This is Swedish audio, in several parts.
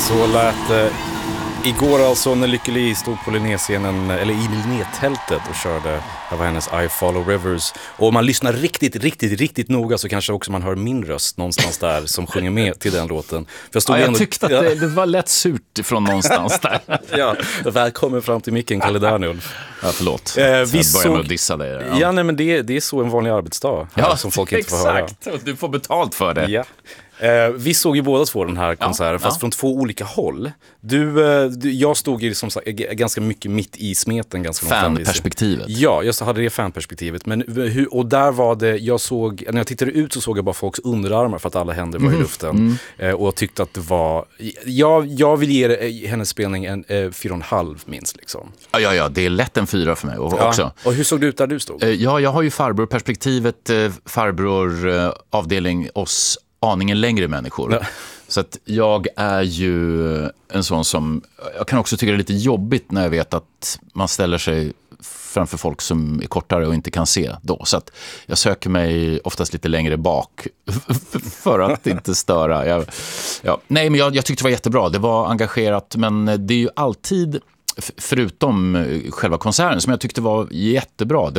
Så lät igår alltså när Lykke Li stod på Linnéscenen, eller i Linné-tältet och körde. Det var hennes I Follow Rivers. Och om man lyssnar riktigt noga så kanske också man hör min röst någonstans där som sjunger med till den låten. För jag tyckte att det var lätt surt från någonstans där. Ja, välkommen fram till micken, Kalle Daniel. Ja, förlåt. Vi börjar med att dissa dig. Ja, nej, men det är så en vanlig arbetsdag som folk inte får höra. Exakt, du får betalt för det. Ja. Vi såg ju båda två den här konserten, fast från två olika håll. Jag stod ju som sagt ganska mycket mitt i smeten. Fanperspektivet. Ja, jag hade det fanperspektivet. Men och där var det, när jag tittade ut så såg jag bara folks underarmar för att alla händer var i luften. Och tyckte att det var, jag vill ge hennes spelning en 4,5 minst liksom. Ja, det är lätt en 4 för mig också. Och hur såg det ut där du stod? Jag har ju farbrorperspektivet, farbror, avdelning oss aningen längre människor. Ja. Så att jag är ju en sån som, jag kan också tycka det är lite jobbigt när jag vet att man ställer sig framför folk som är kortare och inte kan se då. Så att jag söker mig oftast lite längre bak för att inte störa. Nej, men jag tyckte det var jättebra. Det var engagerat, men det är ju alltid, förutom själva konserten som jag tyckte var jättebra.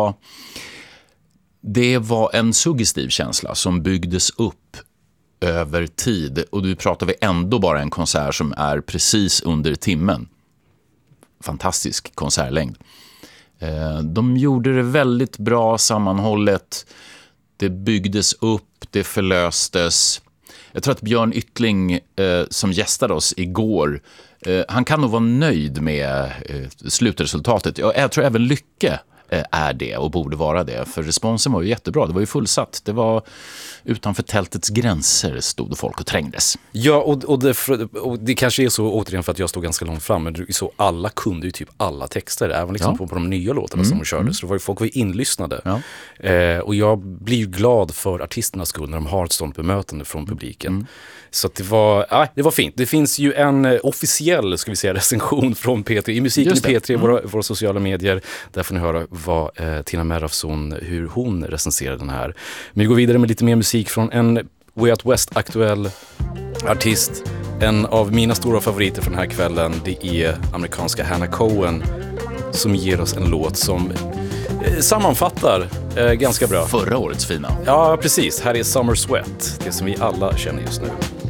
Det var en suggestiv känsla som byggdes upp över tid. Och du pratar vi ändå bara en konsert som är precis under timmen. Fantastisk konsertlängd. De gjorde det väldigt bra sammanhållet. Det byggdes upp, det förlöstes. Jag tror att Björn Yttling som gästade oss igår, han kan nog vara nöjd med slutresultatet. Jag tror även Lykke är det och borde vara det. För responsen var ju jättebra. Det var ju fullsatt. Det var utanför tältets gränser stod folk och trängdes. Ja, och det kanske är så återigen för att jag stod ganska långt fram. Men så alla kunde ju typ alla texter. Även liksom på de nya låtarna som de körde. Så folk var ju inlyssnade. Ja. Och jag blir ju glad för artisternas skull när de har ett sånt bemötande från publiken. Så att det var fint. Det finns ju en officiell, ska vi säga, recension från P3 i musiken i P3, våra sociala medier. Där får ni höra vad Tina Merafson, hur hon recenserar den här. Men vi går vidare med lite mer musik från en Way Out West-aktuell artist. En av mina stora favoriter för den här kvällen, det är amerikanska Hannah Cohen som ger oss en låt som sammanfattar ganska bra förra årets fina. Ja, precis. Här är Summer Sweat, det som vi alla känner just nu.